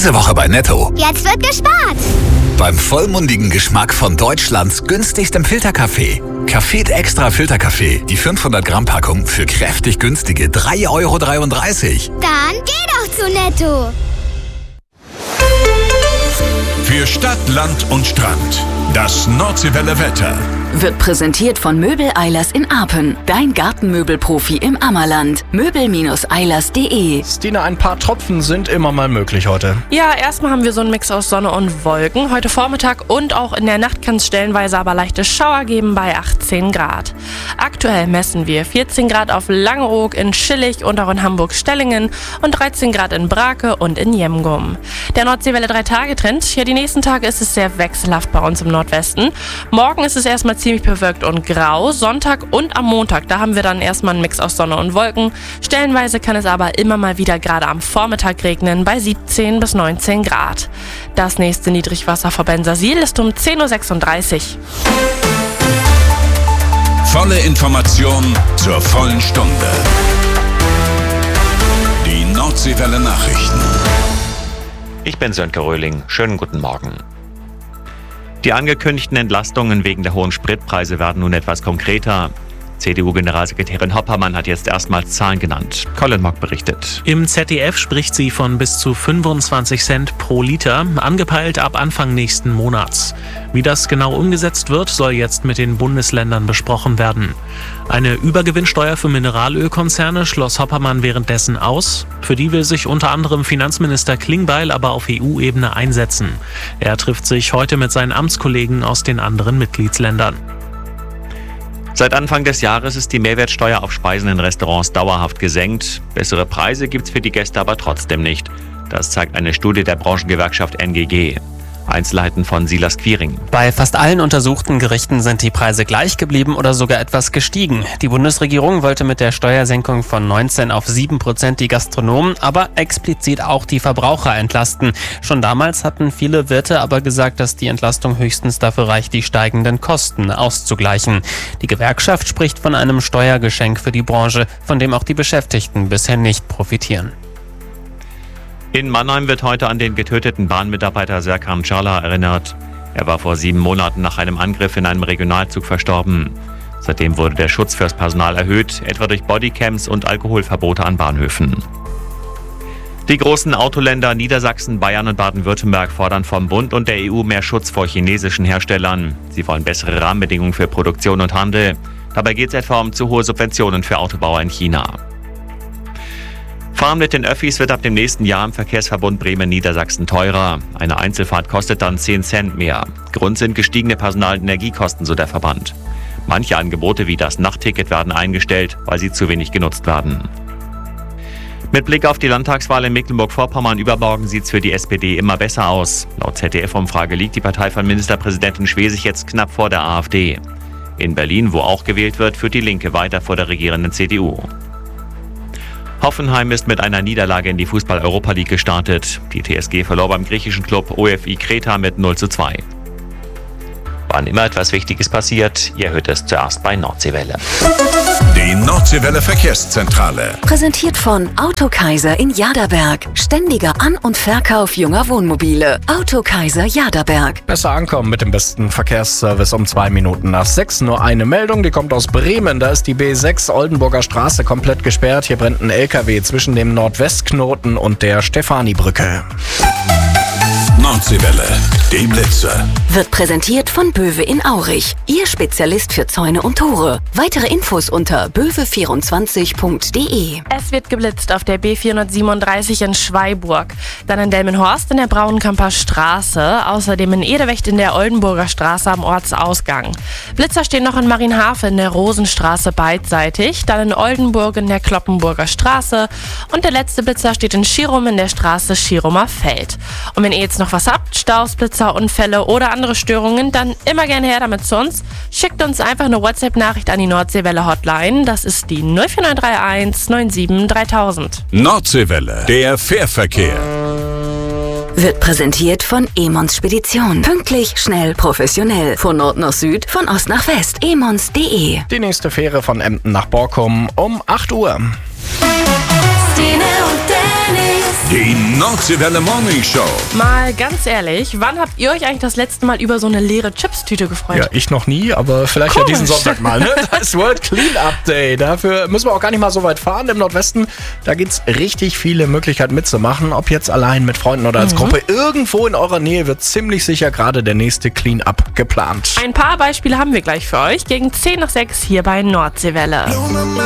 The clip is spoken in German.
Diese Woche bei Netto. Jetzt wird gespart. Beim vollmundigen Geschmack von Deutschlands günstigstem Filterkaffee. Café Extra Filterkaffee. Die 500 Gramm Packung für kräftig günstige 3,33 Euro. Dann geh doch zu Netto. Für Stadt, Land und Strand. Das Nordseewelle Wetter. Wird präsentiert von Möbel Eilers in Apen. Dein Gartenmöbelprofi im Ammerland. Möbel-Eilers.de. Stina, ein paar Tropfen sind immer mal möglich heute. Ja, erstmal haben wir so einen Mix aus Sonne und Wolken. Heute Vormittag und auch in der Nacht kann es stellenweise aber leichte Schauer geben bei 18 Grad. Aktuell messen wir 14 Grad auf Langeoog, in Schillig und auch in Hamburg-Stellingen und 13 Grad in Brake und in Jemgum. Der Nordseewelle 3-Tage-Trend. Hier die nächsten Tage ist es sehr wechselhaft bei uns im Nordwesten. Morgen ist es erstmal ziemlich bewölkt und grau. Sonntag und am Montag, da haben wir dann erstmal einen Mix aus Sonne und Wolken. Stellenweise kann es aber immer mal wieder gerade am Vormittag regnen bei 17 bis 19 Grad. Das nächste Niedrigwasser vor Bensersiel ist um 10.36 Uhr. Volle Information zur vollen Stunde. Die Nordseewelle Nachrichten. Ich bin Sönke Röhling. Schönen guten Morgen. Die angekündigten Entlastungen wegen der hohen Spritpreise werden nun etwas konkreter. CDU-Generalsekretärin Hoppermann hat jetzt erstmals Zahlen genannt. Colin Mock berichtet. Im ZDF spricht sie von bis zu 25 Cent pro Liter, angepeilt ab Anfang nächsten Monats. Wie das genau umgesetzt wird, soll jetzt mit den Bundesländern besprochen werden. Eine Übergewinnsteuer für Mineralölkonzerne schloss Hoppermann währenddessen aus. Für die will sich unter anderem Finanzminister Klingbeil aber auf EU-Ebene einsetzen. Er trifft sich heute mit seinen Amtskollegen aus den anderen Mitgliedsländern. Seit Anfang des Jahres ist die Mehrwertsteuer auf Speisen in Restaurants dauerhaft gesenkt. Bessere Preise gibt's für die Gäste aber trotzdem nicht. Das zeigt eine Studie der Branchengewerkschaft NGG. Einzelheiten von Silas Quiring. Bei fast allen untersuchten Gerichten sind die Preise gleich geblieben oder sogar etwas gestiegen. Die Bundesregierung wollte mit der Steuersenkung von 19 auf 7% die Gastronomen, aber explizit auch die Verbraucher entlasten. Schon damals hatten viele Wirte aber gesagt, dass die Entlastung höchstens dafür reicht, die steigenden Kosten auszugleichen. Die Gewerkschaft spricht von einem Steuergeschenk für die Branche, von dem auch die Beschäftigten bisher nicht profitieren. In Mannheim wird heute an den getöteten Bahnmitarbeiter Serkan Çağlar erinnert. Er war vor 7 Monaten nach einem Angriff in einem Regionalzug verstorben. Seitdem wurde der Schutz fürs Personal erhöht, etwa durch Bodycams und Alkoholverbote an Bahnhöfen. Die großen Autoländer Niedersachsen, Bayern und Baden-Württemberg fordern vom Bund und der EU mehr Schutz vor chinesischen Herstellern. Sie wollen bessere Rahmenbedingungen für Produktion und Handel. Dabei geht es etwa um zu hohe Subventionen für Autobauer in China. Fahren mit den Öffis wird ab dem nächsten Jahr im Verkehrsverbund Bremen-Niedersachsen teurer. Eine Einzelfahrt kostet dann 10 Cent mehr. Grund sind gestiegene Personal- und Energiekosten, so der Verband. Manche Angebote wie das Nachtticket werden eingestellt, weil sie zu wenig genutzt werden. Mit Blick auf die Landtagswahl in Mecklenburg-Vorpommern übermorgen sieht es für die SPD immer besser aus. Laut ZDF-Umfrage liegt die Partei von Ministerpräsidentin Schwesig jetzt knapp vor der AfD. In Berlin, wo auch gewählt wird, führt die Linke weiter vor der regierenden CDU. Hoffenheim ist mit einer Niederlage in die Fußball-Europa League gestartet. Die TSG verlor beim griechischen Club OFI Kreta mit 0:2. Wann immer etwas Wichtiges passiert, ihr hört es zuerst bei Nordseewelle. Die Nordseewelle Verkehrszentrale. Präsentiert von Autokaiser in Jaderberg. Ständiger An- und Verkauf junger Wohnmobile. Autokaiser Jaderberg. Besser ankommen mit dem besten Verkehrsservice um 2 Minuten nach 6. Nur eine Meldung, die kommt aus Bremen. Da ist die B6 Oldenburger Straße komplett gesperrt. Hier brennt ein LKW zwischen dem Nordwestknoten und der Stefanibrücke. Nordseewelle, die Blitze. Wird präsentiert von Böwe in Aurich. Ihr Spezialist für Zäune und Tore. Weitere Infos unter böwe24.de. Es wird geblitzt auf der B437 in Schweiburg, dann in Delmenhorst in der Braunkamper Straße, außerdem in Edewecht in der Oldenburger Straße am Ortsausgang. Blitzer stehen noch in Marienhafe in der Rosenstraße beidseitig, dann in Oldenburg in der Kloppenburger Straße und der letzte Blitzer steht in Schirum in der Straße Schirumer Feld. Und wenn ihr jetzt noch was habt, Staus, Blitzer, Unfälle oder andere Störungen, dann immer gerne her damit zu uns. Schickt uns einfach eine WhatsApp-Nachricht an die Nordseewelle Hotline. Das ist die 04931 97 3000. Nordseewelle, der Fährverkehr. Wird präsentiert von Emons Spedition. Pünktlich, schnell, professionell. Von Nord nach Süd, von Ost nach West. emons.de. Die nächste Fähre von Emden nach Borkum um 8 Uhr. Stine und Dennis. Die Nordseewelle Morning Show. Mal ganz ehrlich, wann habt ihr euch eigentlich das letzte Mal über so eine leere Chipstüte gefreut? Ja, ich noch nie, aber vielleicht ja diesen Sonntag mal. Ne? Das ist World Cleanup Day. Dafür müssen wir auch gar nicht mal so weit fahren im Nordwesten. Da gibt es richtig viele Möglichkeiten mitzumachen. Ob jetzt allein, mit Freunden oder als Gruppe. Irgendwo in eurer Nähe wird ziemlich sicher gerade der nächste Cleanup geplant. Ein paar Beispiele haben wir gleich für euch. Gegen 10 nach 6 hier bei Nordseewelle.